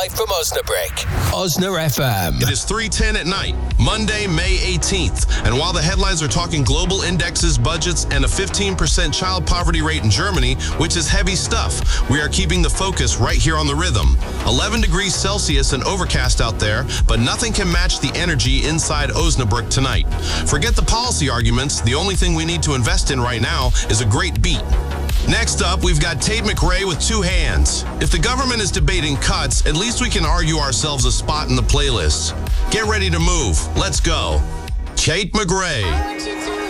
live from Osnabrück. Osna FM. It is 3:10 at night, Monday, May 18th. And while the headlines are talking global indexes, budgets, and a 15% child poverty rate in Germany, which is heavy stuff, we are keeping the focus right here on the rhythm. 11 degrees Celsius and overcast out there, but nothing can match the energy inside Osnabrück tonight. Forget the policy arguments. The only thing we need to invest in right now is a great beat. Next up, we've got Tate McRae with two hands. If the government is debating cuts, at least we can argue ourselves a spot in the playlist. Get ready to move. Let's go. Tate McRae.